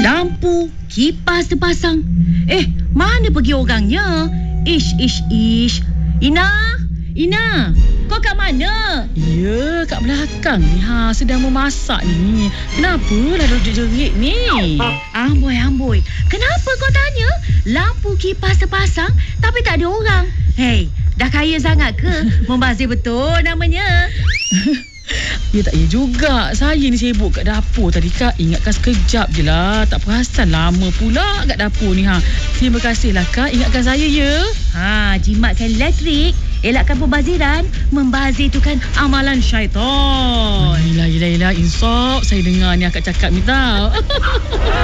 Lampu, kipas terpasang. Mana pergi orangnya? Ish. Ina, kau kat mana? Ya, kat belakang ni. Sedang memasak ni. Kenapa dah duduk jerit ni? Amboi. Kenapa kau tanya? Lampu kipas terpasang tapi tak ada orang. Hei, dah kaya sangat ke? Membazir betul namanya. Ya tak ya juga. Saya ni sibuk kat dapur tadi, Kak. Ingatkan sekejap je lah. Tak perasan lama pula kat dapur ni. Terima kasihlah, Kak. Ingatkan saya ya. Jimatkan elektrik, elakkan pembaziran. Membazir tu kan amalan syaitan. Yelah. Insaf. Saya dengar ni akak cakap ni tau.